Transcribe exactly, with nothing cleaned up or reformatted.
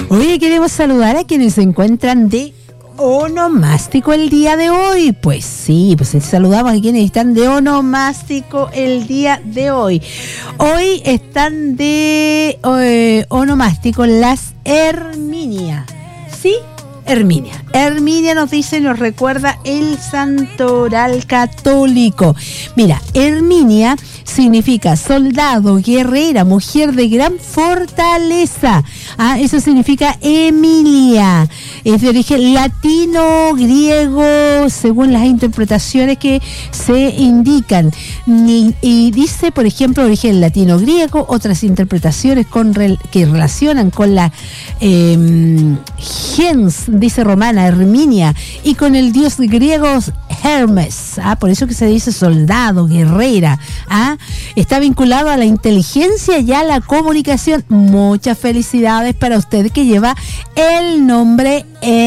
Oye, queremos saludar a quienes se encuentran de onomástico el día de hoy. Pues sí, pues saludamos a quienes están de onomástico el día de hoy. Hoy están de eh, onomástico las Herminia. ¿Sí? Herminia. Herminia nos dice, nos recuerda el santoral católico. Mira, Herminia significa soldado, guerrera, mujer de gran fortaleza. Ah, eso significa Emilia. Es de origen latino, griego, según las interpretaciones que se indican. Y, y dice, por ejemplo, origen latino, griego, otras interpretaciones con rel, que relacionan con la eh, gens, dice romana, Herminia, y con el dios griego Hermes. Ah, por eso que se dice soldado, guerrera. Ah, está vinculado a la inteligencia y a la comunicación. Muchas felicidades para usted que lleva el nombre